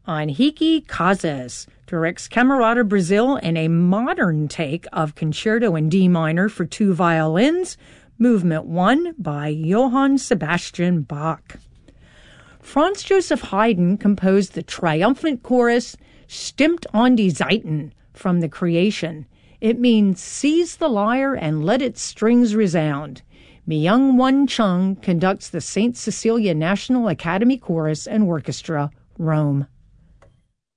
Henrique Casas directs Camerata Brazil in a modern take of Concerto in D minor for 2 violins, Movement 1 by Johann Sebastian Bach. Franz Joseph Haydn composed the triumphant chorus Stimmt an die Saiten from The Creation. It means seize the lyre and let its strings resound. Myung Won Chung conducts the St. Cecilia National Academy Chorus and Orchestra, Rome.